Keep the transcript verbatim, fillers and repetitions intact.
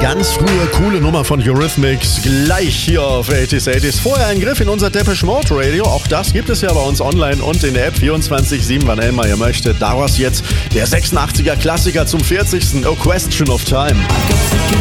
ganz frühe, coole Nummer von Eurythmics, gleich hier auf achtziger achtziger. Vorher ein Griff in unser Depeche Mode Radio, auch das gibt es ja bei uns online und in der App vierundzwanzig sieben, wann immer ihr möchtet. Daraus jetzt der sechsundachtziger Klassiker zum vierzigsten A Question of Time.